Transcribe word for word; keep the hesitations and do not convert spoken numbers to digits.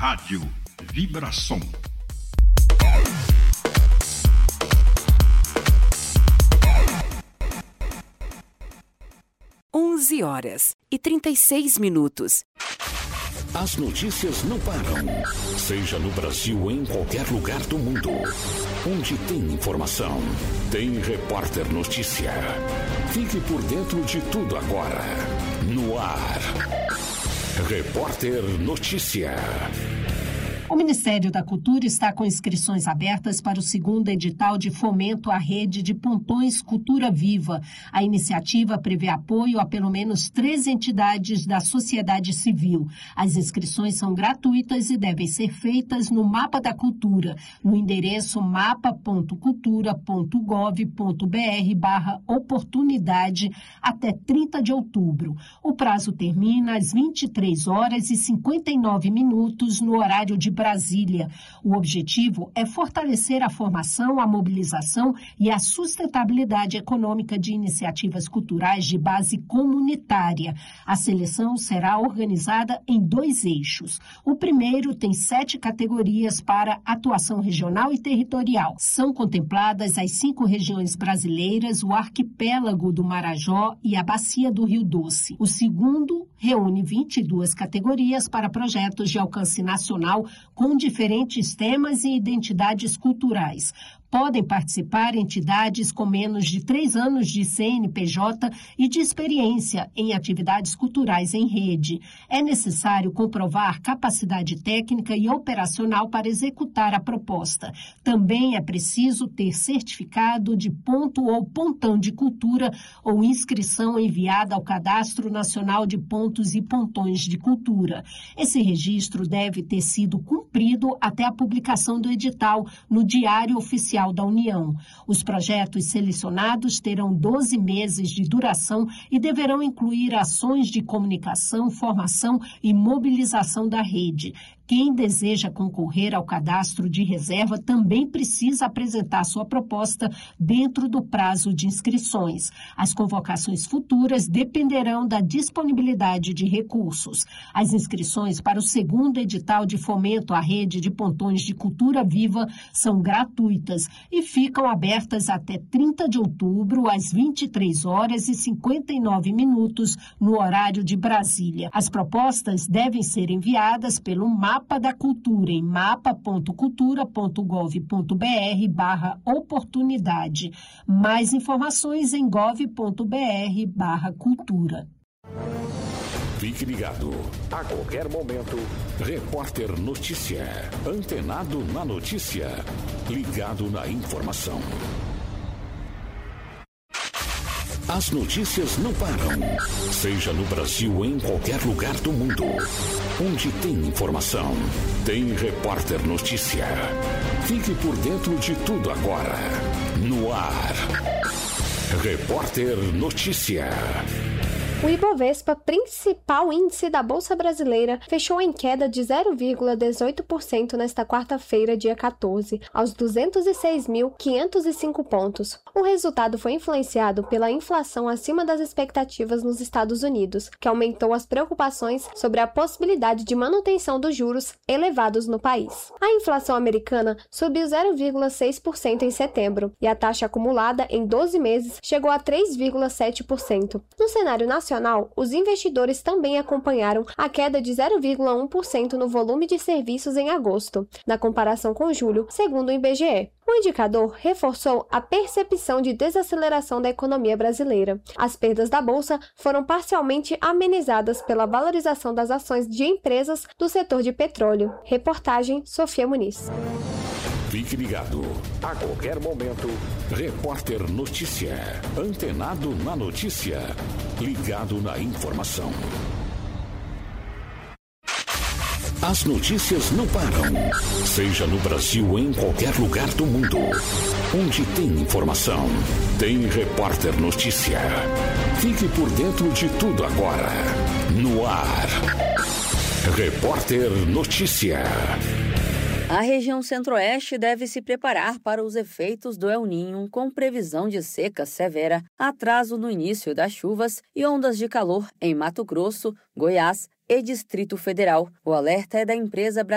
Rádio Vibração. onze horas e trinta e seis minutos. As notícias não param. Seja no Brasil ou em qualquer lugar do mundo. Onde tem informação, tem Repórter Notícia. Fique por dentro de tudo agora. No ar. Repórter Notícia. O Ministério da Cultura está com inscrições abertas para o segundo edital de fomento à rede de pontões Cultura Viva. A iniciativa prevê apoio a pelo menos três entidades da sociedade civil. As inscrições são gratuitas e devem ser feitas no Mapa da Cultura, no endereço mapa ponto cultura ponto gov ponto br barra oportunidade até trinta de outubro. O prazo termina às vinte e três horas e cinquenta e nove minutos no horário de Brasília. O objetivo é fortalecer a formação, a mobilização e a sustentabilidade econômica de iniciativas culturais de base comunitária. A seleção será organizada em dois eixos. O primeiro tem sete categorias para atuação regional e territorial. São contempladas as cinco regiões brasileiras, o arquipélago do Marajó e a bacia do Rio Doce. O segundo reúne vinte e duas categorias para projetos de alcance nacional com diferentes temas e identidades culturais. Podem participar entidades com menos de três anos de C N P J e de experiência em atividades culturais em rede. É necessário comprovar capacidade técnica e operacional para executar a proposta. Também é preciso ter certificado de ponto ou pontão de cultura ou inscrição enviada ao Cadastro Nacional de Pontos e Pontões de Cultura. Esse registro deve ter sido cumprido até a publicação do edital no Diário Oficial da União. Os projetos selecionados terão doze meses de duração e deverão incluir ações de comunicação, formação e mobilização da rede. Quem deseja concorrer ao cadastro de reserva também precisa apresentar sua proposta dentro do prazo de inscrições. As convocações futuras dependerão da disponibilidade de recursos. As inscrições para o segundo edital de fomento à rede de pontões de Cultura Viva são gratuitas e ficam abertas até trinta de outubro, às vinte e três horas e cinquenta e nove minutos, no horário de Brasília. As propostas devem ser enviadas pelo Mapa da Cultura em mapa ponto cultura ponto gov ponto br barra oportunidade. Mais informações em gov ponto br barra cultura. Fique ligado. A qualquer momento, Repórter Notícia. Antenado na notícia. Ligado na informação. As notícias não param. Seja no Brasil ou em qualquer lugar do mundo. Onde tem informação, tem Repórter Notícia. Fique por dentro de tudo agora. No ar. Repórter Notícia. O Ibovespa, principal índice da Bolsa Brasileira, fechou em queda de zero vírgula dezoito por cento nesta quarta-feira, dia quatorze, aos duzentos e seis mil, quinhentos e cinco pontos. O resultado foi influenciado pela inflação acima das expectativas nos Estados Unidos, que aumentou as preocupações sobre a possibilidade de manutenção dos juros elevados no país. A inflação americana subiu zero vírgula seis por cento em setembro, e a taxa acumulada em doze meses chegou a três vírgula sete por cento. No cenário nacional, os investidores também acompanharam a queda de zero vírgula um por cento no volume de serviços em agosto, na comparação com julho, segundo o I B G E. O indicador reforçou a percepção de desaceleração da economia brasileira. As perdas da Bolsa foram parcialmente amenizadas pela valorização das ações de empresas do setor de petróleo. Reportagem Sofia Muniz. Fique ligado. A qualquer momento, Repórter Notícia. Antenado na notícia. Ligado na informação. As notícias não param. Seja no Brasil ou em qualquer lugar do mundo. Onde tem informação, tem Repórter Notícia. Fique por dentro de tudo agora. No ar. Repórter Notícia. A região centro-oeste deve se preparar para os efeitos do El Niño, com previsão de seca severa, atraso no início das chuvas e ondas de calor em Mato Grosso, Goiás e Distrito Federal. O alerta é da empresa brasileira